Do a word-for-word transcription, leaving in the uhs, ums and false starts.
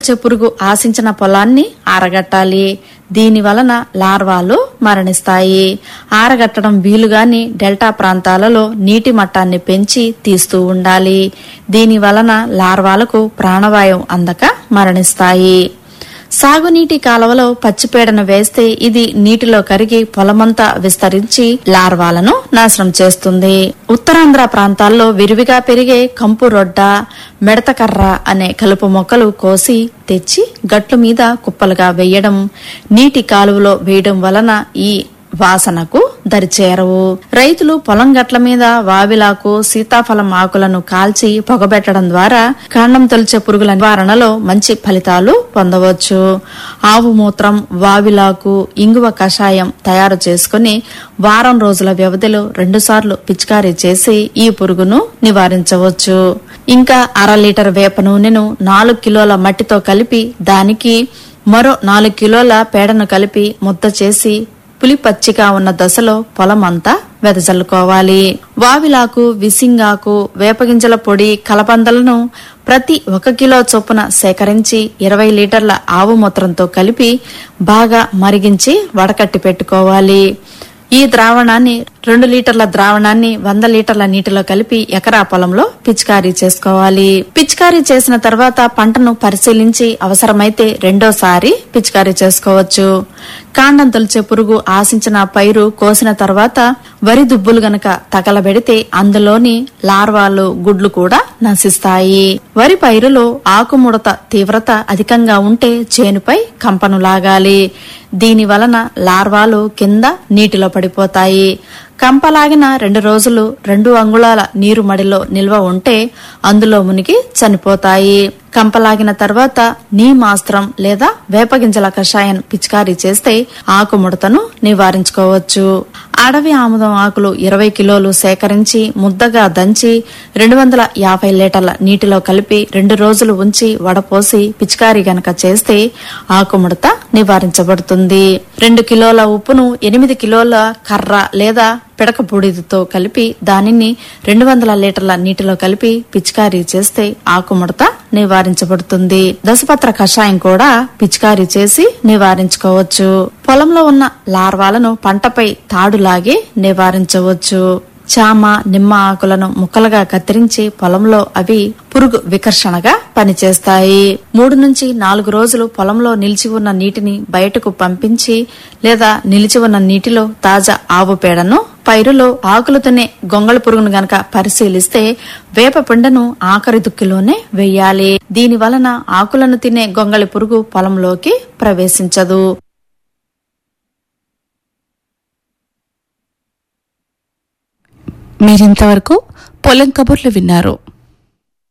తొలిచే పురుగు ఆశించిన పొలాన్ని ఆరగట్టాలి. దీని వలన లార్వాలు మరణిస్తాయి. ఆరగట్టడం వీలుగాని డెల్టా ప్రాంతాలలో నీటి మట్టాన్ని పెంచి తీస్తూ ఉండాలి. దీని వలన లార్వాలకు ప్రాణవాయువు అందక మరణిస్తాయి. సాగునీటి కాలువలో పచ్చిపేడను వేస్తే ఇది నీటిలో కరిగి పొలమంతా విస్తరించి లార్వాలను నాశనం చేస్తుంది. ఉత్తరాంధ్ర ప్రాంతాల్లో విరివిగా పెరిగే కంపు రొడ్డ, మెడతకర్ర అనే కలుపు మొక్కలు కోసి తెచ్చి గట్లు మీద కుప్పలుగా వేయడం, నీటి కాలువలో వేయడం వలన ఈ వాసనకు దరిచేరవు. రైతులు పొలం గట్ల మీద వావిలాకు, సీతాఫలం ఆకులను కాల్చి పొగబెట్టడం ద్వారా కాండం తొలిచే పురుగుల నివారణలో మంచి ఫలితాలు పొందవచ్చు. ఆవు మూత్రం, వావిలాకు, ఇంగువ కషాయం తయారు చేసుకుని వారం రోజుల వ్యవధిలో రెండు సార్లు పిచికారీ చేసి ఈ పురుగును నివారించవచ్చు. ఇంకా అర లీటర్ వేప నూనెను నాలుగు కిలోల మట్టితో కలిపి దానికి మరో నాలుగు కిలోల పేడను కలిపి ముద్ద చేసి పులి పచ్చిగా ఉన్న దశలో పొలమంతా వెదజల్లుకోవాలి. వావిలాకు, విసింగాకు, వేపగింజల పొడి, కలబందలను ప్రతి ఒక కిలో చొప్పున సేకరించి ఇరవై లీటర్ల ఆవు మూత్రంతో కలిపి బాగా మరిగించి వడకట్టి పెట్టుకోవాలి. ఈ ద్రావణాన్ని రెండు లీటర్ల ద్రావణాన్ని వంద లీటర్ల నీటిలో కలిపి ఎకరా పొలంలో పిచికారీ చేసుకోవాలి. పిచికారీ చేసిన తర్వాత పంటను పరిశీలించి అవసరమైతే రెండోసారి పిచికారీ చేసుకోవచ్చు. కాండం తొలిచే పురుగు ఆశించిన పైరు కోసిన తర్వాత వరి దుబ్బులు గనక తగలబెడితే అందులోని లార్వాలు, గుడ్లు కూడా నశిస్తాయి. వరి పైరులో ఆకుముడత తీవ్రత అధికంగా ఉంటే చేనుపై కంపను లాగాలి. దీని వలన లార్వాలు కింద నీటిలో పడిపోతాయి. కంపలాగిన రెండు రోజులు రెండు అంగుళాల నీరు మడిలో నిల్వ ఉంటే అందులో మునిగి చనిపోతాయి. కంపలాగిన తర్వాత నీమాస్త్రం లేదా వేపగింజల కషాయం పిచికారీ చేస్తే ఆకుముడతను నివారించుకోవచ్చు. అడవి ఆముదం ఆకులు ఇరవై కిలోలు సేకరించి ముద్దగా దంచి రెండు వందల యాభై లీటర్ల నీటిలో కలిపి రెండు రోజులు ఉంచి వడపోసి పిచికారీ గనక చేస్తే ఆకుముడత నివారించబడుతుంది. రెండు కిలోల ఉప్పును ఎనిమిది కిలోల కర్ర లేదా పిడక బూడిదతో కలిపి దానిని రెండు వందల లీటర్ల నీటిలో కలిపి పిచికారీ చేస్తే ఆకుముడత నివారించబడుతుంది. దశపత్ర కషాయం కూడా పిచికారీ చేసి నివారించుకోవచ్చు. పొలంలో ఉన్న లార్వాలను పంటపై తాడులాగి నివారించవచ్చు. చామ, నిమ్మ ఆకులను ముక్కలుగా కత్తిరించి పొలంలో అవి పురుగు వికర్షణగా పనిచేస్తాయి. మూడు నుంచి నాలుగు రోజులు పొలంలో నిలిచి ఉన్న నీటిని బయటకు పంపించి లేదా నిలిచి ఉన్న నీటిలో తాజా ఆవు పేడను పైరులో ఆకులు తినే గొంగళి పురుగును గనక పరిశీలిస్తే వేప పిండను ఆఖరి దుక్కిలోనే వెయ్యాలి. దీని వలన ఆకులను తినే గొంగళి పురుగు పొలంలోకి ప్రవేశించదు. మీరింతవరకు పొలం కబుర్లు విన్నారు.